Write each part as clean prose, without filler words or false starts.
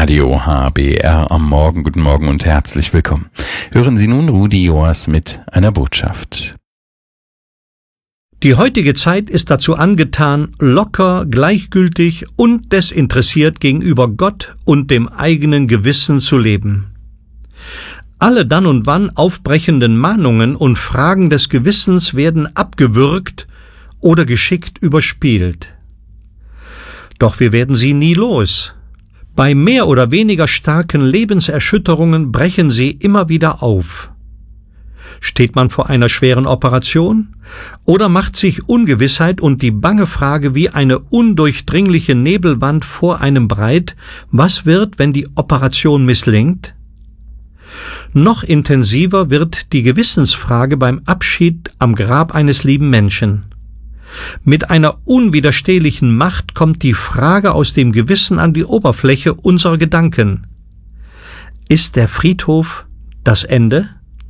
Radio HBR am Morgen. Guten Morgen und herzlich willkommen. Hören Sie nun Rudi Joas mit einer Botschaft. Die heutige Zeit ist dazu angetan, locker, gleichgültig und desinteressiert gegenüber Gott und dem eigenen Gewissen zu leben. Alle dann und wann aufbrechenden Mahnungen und Fragen des Gewissens werden abgewürgt oder geschickt überspielt. Doch wir werden sie nie los. Bei mehr oder weniger starken Lebenserschütterungen brechen sie immer wieder auf. Steht man vor einer schweren Operation? Oder macht sich Ungewissheit und die bange Frage wie eine undurchdringliche Nebelwand vor einem breit, was wird, wenn die Operation misslingt? Noch intensiver wird die Gewissensfrage beim Abschied am Grab eines lieben Menschen. Mit einer unwiderstehlichen Macht kommt die Frage aus dem Gewissen an die Oberfläche unserer Gedanken. Ist der Friedhof das Ende?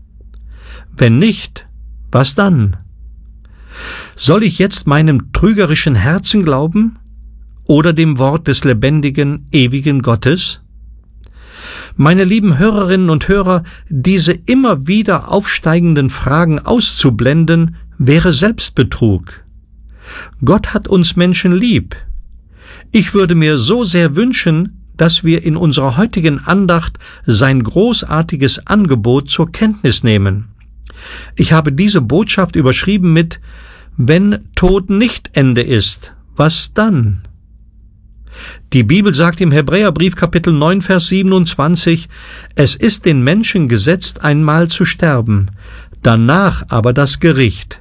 Wenn nicht, was dann? Soll ich jetzt meinem trügerischen Herzen glauben oder dem Wort des lebendigen, ewigen Gottes? Meine lieben Hörerinnen und Hörer, diese immer wieder aufsteigenden Fragen auszublenden, wäre Selbstbetrug. Gott hat uns Menschen lieb. Ich würde mir so sehr wünschen, dass wir in unserer heutigen Andacht sein großartiges Angebot zur Kenntnis nehmen. Ich habe diese Botschaft überschrieben mit »Wenn Tod nicht Ende ist, was dann?« Die Bibel sagt im Hebräerbrief Kapitel 9, Vers 27, es ist den Menschen gesetzt, einmal zu sterben, danach aber das Gericht.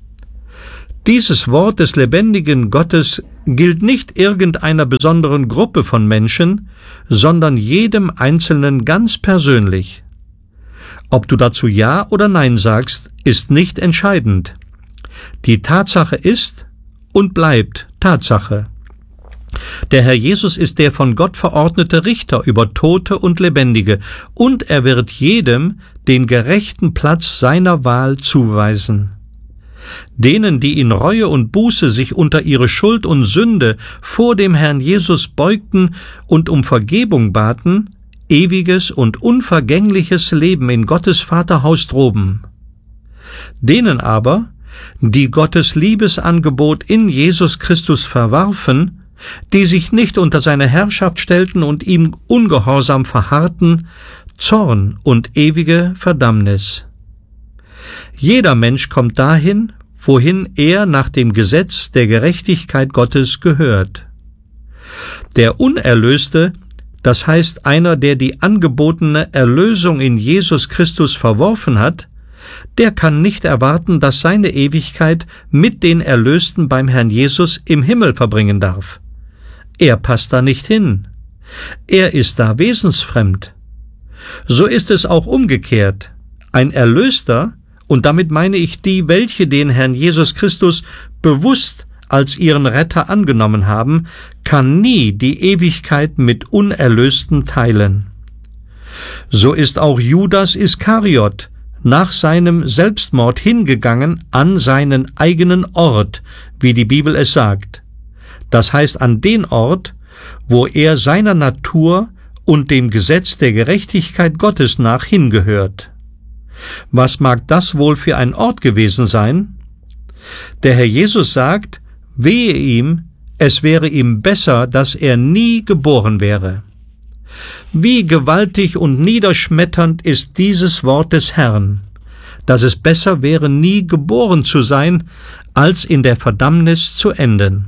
Dieses Wort des lebendigen Gottes gilt nicht irgendeiner besonderen Gruppe von Menschen, sondern jedem Einzelnen ganz persönlich. Ob du dazu Ja oder Nein sagst, ist nicht entscheidend. Die Tatsache ist und bleibt Tatsache. Der Herr Jesus ist der von Gott verordnete Richter über Tote und Lebendige, und er wird jedem den gerechten Platz seiner Wahl zuweisen. Denen, die in Reue und Buße sich unter ihre Schuld und Sünde vor dem Herrn Jesus beugten und um Vergebung baten, ewiges und unvergängliches Leben in Gottes Vaterhaus droben. Denen aber, die Gottes Liebesangebot in Jesus Christus verwarfen, die sich nicht unter seine Herrschaft stellten und ihm ungehorsam verharrten, Zorn und ewige Verdammnis. Jeder Mensch kommt dahin, wohin er nach dem Gesetz der Gerechtigkeit Gottes gehört. Der Unerlöste, das heißt einer, der die angebotene Erlösung in Jesus Christus verworfen hat, der kann nicht erwarten, dass seine Ewigkeit mit den Erlösten beim Herrn Jesus im Himmel verbringen darf. Er passt da nicht hin. Er ist da wesensfremd. So ist es auch umgekehrt. Ein Erlöster, und damit meine ich die, welche den Herrn Jesus Christus bewusst als ihren Retter angenommen haben, kann nie die Ewigkeit mit Unerlösten teilen. So ist auch Judas Iskariot nach seinem Selbstmord hingegangen an seinen eigenen Ort, wie die Bibel es sagt. Das heißt an den Ort, wo er seiner Natur und dem Gesetz der Gerechtigkeit Gottes nach hingehört. Was mag das wohl für ein Ort gewesen sein? Der Herr Jesus sagt, wehe ihm, es wäre ihm besser, dass er nie geboren wäre. Wie gewaltig und niederschmetternd ist dieses Wort des Herrn, dass es besser wäre, nie geboren zu sein, als in der Verdammnis zu enden.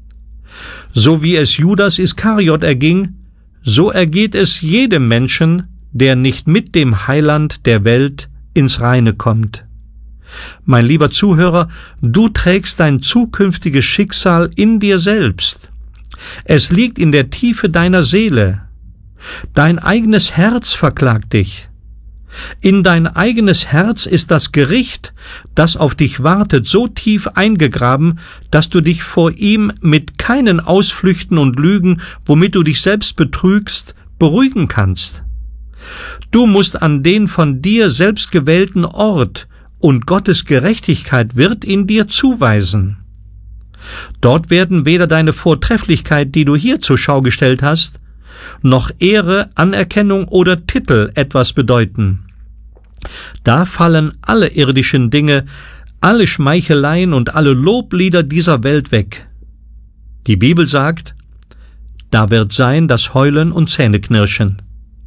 So wie es Judas Iskariot erging, so ergeht es jedem Menschen, der nicht mit dem Heiland der Welt ins Reine kommt. Mein lieber Zuhörer, du trägst dein zukünftiges Schicksal in dir selbst. Es liegt in der Tiefe deiner Seele. Dein eigenes Herz verklagt dich. In dein eigenes Herz ist das Gericht, das auf dich wartet, so tief eingegraben, dass du dich vor ihm mit keinen Ausflüchten und Lügen, womit du dich selbst betrügst, beruhigen kannst. Du musst an den von dir selbst gewählten Ort, und Gottes Gerechtigkeit wird ihn dir zuweisen. Dort werden weder deine Vortrefflichkeit, die du hier zur Schau gestellt hast, noch Ehre, Anerkennung oder Titel etwas bedeuten. Da fallen alle irdischen Dinge, alle Schmeicheleien und alle Loblieder dieser Welt weg. Die Bibel sagt, da wird sein das Heulen und Zähneknirschen.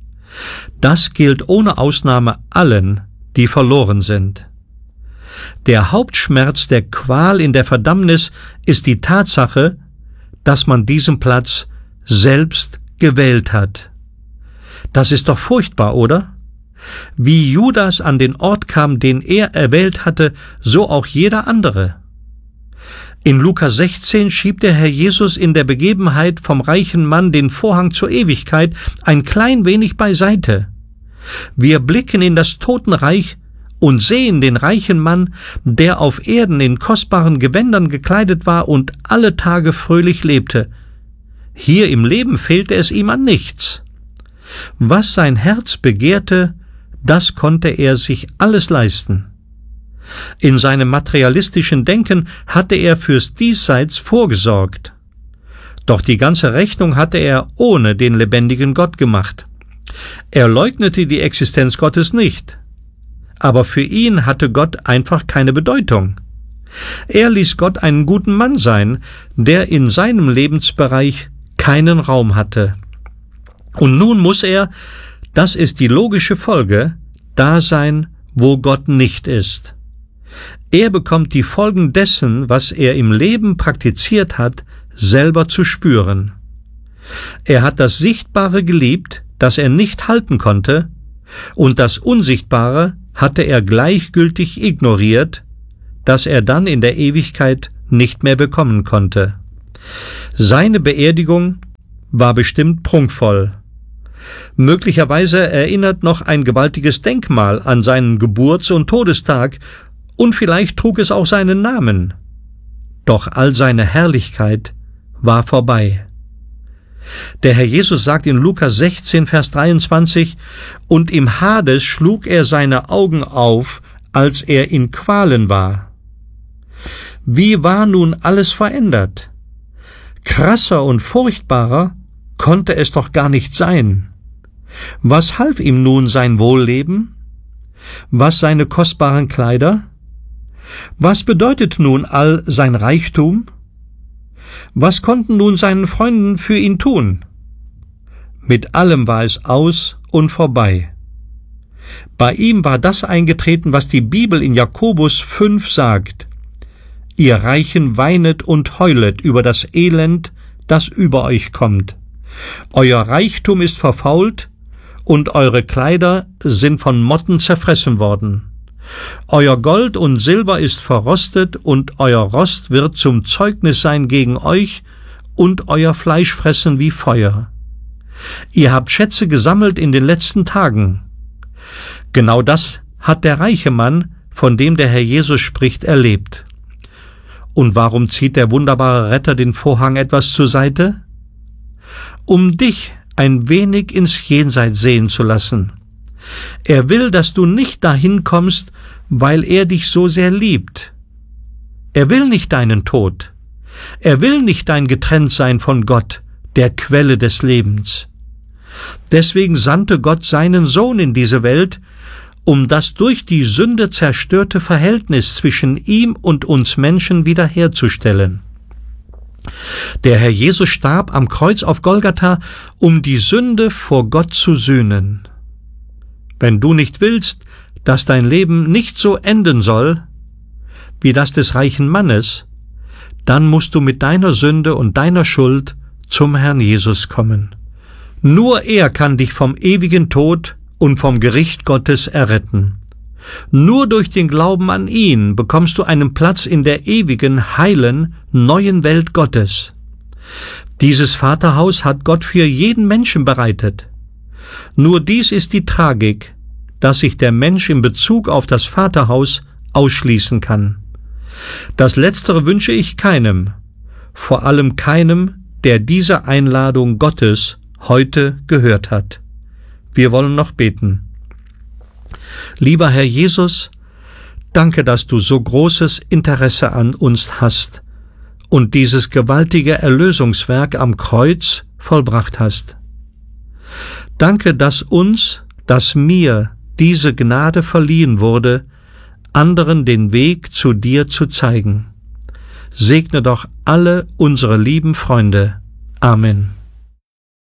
Das gilt ohne Ausnahme allen, die verloren sind. Der Hauptschmerz der Qual in der Verdammnis ist die Tatsache, dass man diesen Platz selbst gewählt hat. Das ist doch furchtbar, oder? Wie Judas an den Ort kam, den er erwählt hatte, so auch jeder andere. In Lukas 16 schiebt der Herr Jesus in der Begebenheit vom reichen Mann den Vorhang zur Ewigkeit ein klein wenig beiseite. Wir blicken in das Totenreich und sehen den reichen Mann, der auf Erden in kostbaren Gewändern gekleidet war und alle Tage fröhlich lebte. Hier im Leben fehlte es ihm an nichts. Was sein Herz begehrte, das konnte er sich alles leisten. In seinem materialistischen Denken hatte er fürs Diesseits vorgesorgt. Doch die ganze Rechnung hatte er ohne den lebendigen Gott gemacht. Er leugnete die Existenz Gottes nicht. Aber für ihn hatte Gott einfach keine Bedeutung. Er ließ Gott einen guten Mann sein, der in seinem Lebensbereich keinen Raum hatte. Und nun muss er, das ist die logische Folge, da sein, wo Gott nicht ist. Er bekommt die Folgen dessen, was er im Leben praktiziert hat, selber zu spüren. Er hat das Sichtbare geliebt, das er nicht halten konnte, und das Unsichtbare hatte er gleichgültig ignoriert, das er dann in der Ewigkeit nicht mehr bekommen konnte. Seine Beerdigung war bestimmt prunkvoll. Möglicherweise erinnert noch ein gewaltiges Denkmal an seinen Geburts- und Todestag, und vielleicht trug es auch seinen Namen. Doch all seine Herrlichkeit war vorbei. Der Herr Jesus sagt in Lukas 16, Vers 23, und im Hades schlug er seine Augen auf, als er in Qualen war. Wie war nun alles verändert? Krasser und furchtbarer konnte es doch gar nicht sein. Was half ihm nun sein Wohlleben? Was seine kostbaren Kleider? Was bedeutet nun all sein Reichtum? Was konnten nun seinen Freunden für ihn tun? Mit allem war es aus und vorbei. Bei ihm war das eingetreten, was die Bibel in Jakobus 5 sagt. Ihr Reichen weinet und heulet über das Elend, das über euch kommt. Euer Reichtum ist verfault und eure Kleider sind von Motten zerfressen worden. Euer Gold und Silber ist verrostet und euer Rost wird zum Zeugnis sein gegen euch und euer Fleisch fressen wie Feuer. Ihr habt Schätze gesammelt in den letzten Tagen. Genau das hat der reiche Mann, von dem der Herr Jesus spricht, erlebt. Und warum zieht der wunderbare Retter den Vorhang etwas zur Seite? Um dich ein wenig ins Jenseits sehen zu lassen. Er will, dass du nicht dahin kommst, weil er dich so sehr liebt. Er will nicht deinen Tod. Er will nicht dein Getrenntsein von Gott, der Quelle des Lebens. Deswegen sandte Gott seinen Sohn in diese Welt, um das durch die Sünde zerstörte Verhältnis zwischen ihm und uns Menschen wiederherzustellen. Der Herr Jesus starb am Kreuz auf Golgatha, um die Sünde vor Gott zu sühnen. Wenn du nicht willst, dass dein Leben nicht so enden soll, wie das des reichen Mannes, dann musst du mit deiner Sünde und deiner Schuld zum Herrn Jesus kommen. Nur er kann dich vom ewigen Tod und vom Gericht Gottes erretten. Nur durch den Glauben an ihn bekommst du einen Platz in der ewigen, heilen, neuen Welt Gottes. Dieses Vaterhaus hat Gott für jeden Menschen bereitet. Nur dies ist die Tragik, dass sich der Mensch in Bezug auf das Vaterhaus ausschließen kann. Das Letztere wünsche ich keinem, vor allem keinem, der diese Einladung Gottes heute gehört hat. Wir wollen noch beten. Lieber Herr Jesus, danke, dass du so großes Interesse an uns hast und dieses gewaltige Erlösungswerk am Kreuz vollbracht hast. Danke, dass mir diese Gnade verliehen wurde, anderen den Weg zu dir zu zeigen. Segne doch alle unsere lieben Freunde. Amen.